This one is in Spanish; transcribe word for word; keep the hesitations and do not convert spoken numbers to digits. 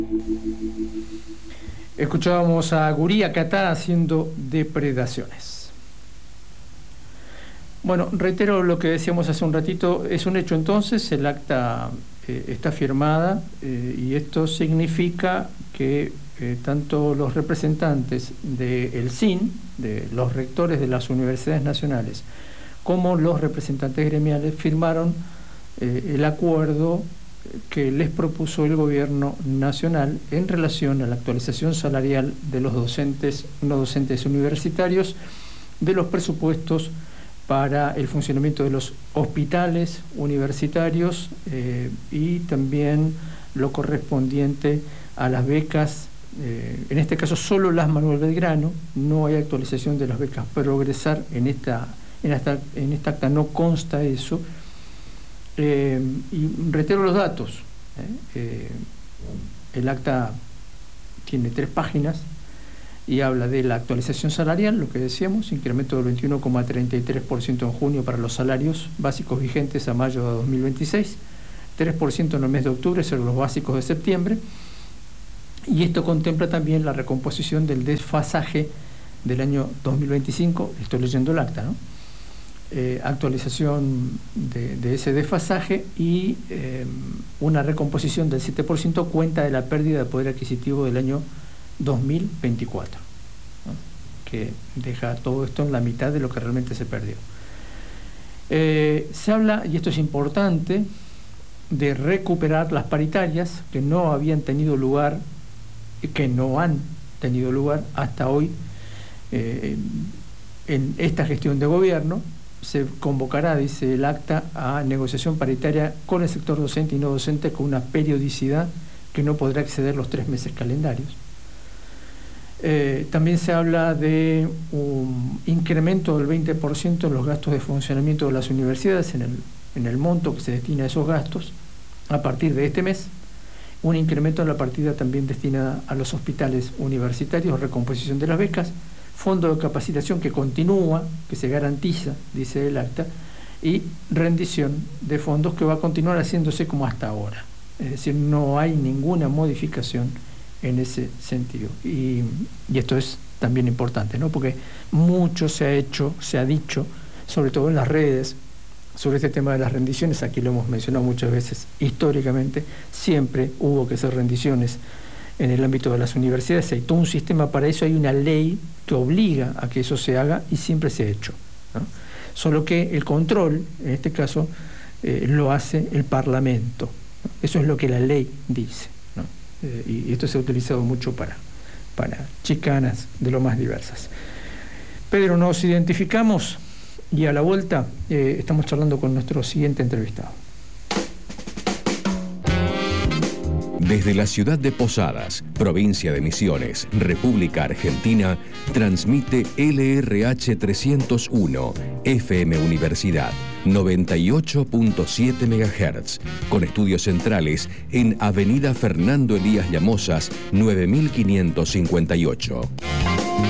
Escuchábamos a Guría Catá haciendo Depredaciones. Bueno, reitero lo que decíamos hace un ratito, es un hecho entonces, el acta eh, está firmada eh, y esto significa que eh, tanto los representantes del C I N, de los rectores de las universidades nacionales, como los representantes gremiales firmaron eh, el acuerdo que les propuso el gobierno nacional en relación a la actualización salarial de los docentes, no docentes universitarios, de los presupuestos para el funcionamiento de los hospitales universitarios eh, y también lo correspondiente a las becas, eh, en este caso solo las Manuel Belgrano, no hay actualización de las becas Progresar, en esta, en esta, en esta acta no consta eso. Eh, y reitero los datos. ¿eh? Eh, el acta tiene tres páginas y habla de la actualización salarial, lo que decíamos, incremento del veintiuno coma treinta y tres por ciento en junio para los salarios básicos vigentes a mayo de dos mil veintiséis, tres por ciento en el mes de octubre sobre los básicos de septiembre, y esto contempla también la recomposición del desfasaje del año dos mil veinticinco, estoy leyendo el acta, ¿no? Eh, actualización de, de ese desfasaje y eh, una recomposición del siete por ciento cuenta de la pérdida de poder adquisitivo del año dos mil veinticuatro, ¿no? Que deja todo esto en la mitad de lo que realmente se perdió. Eh, se habla, y esto es importante, de recuperar las paritarias que no habían tenido lugar, que no han tenido lugar hasta hoy eh, en esta gestión de gobierno. Se convocará, dice el acta, a negociación paritaria con el sector docente y no docente con una periodicidad que no podrá exceder los tres meses calendarios. Eh, también se habla de un incremento del veinte por ciento en los gastos de funcionamiento de las universidades, en el, en el monto que se destina a esos gastos, a partir de este mes. Un incremento en la partida también destinada a los hospitales universitarios, recomposición de las becas, fondo de capacitación que continúa, que se garantiza, dice el acta, y rendición de fondos que va a continuar haciéndose como hasta ahora. Es decir, no hay ninguna modificación en ese sentido. Y, y esto es también importante, ¿no? Porque mucho se ha hecho, se ha dicho, sobre todo en las redes, sobre este tema de las rendiciones. Aquí lo hemos mencionado muchas veces. Históricamente siempre hubo que hacer rendiciones en el ámbito de las universidades. Hay todo un sistema para eso, hay una ley que obliga a que eso se haga y siempre se ha hecho, ¿no? Solo que el control, en este caso, eh, lo hace el Parlamento, ¿no? Eso es lo que la ley dice, ¿no? Eh, y esto se ha utilizado mucho para, para chicanas de lo más diversas. Pedro, nos identificamos y a la vuelta eh, estamos charlando con nuestro siguiente entrevistado. Desde la ciudad de Posadas, provincia de Misiones, República Argentina, transmite L R H trescientos uno, F M Universidad, noventa y ocho punto siete megahertz, con estudios centrales en Avenida Fernando Elías Llamosas, nueve mil quinientos cincuenta y ocho.